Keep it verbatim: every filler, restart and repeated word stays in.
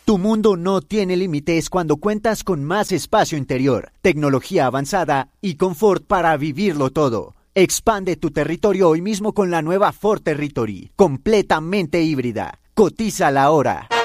Tu mundo no tiene límites cuando cuentas con más espacio interior, tecnología avanzada y confort para vivirlo todo. Expande tu territorio hoy mismo con la nueva Ford Territory, completamente híbrida. Cotízala ahora.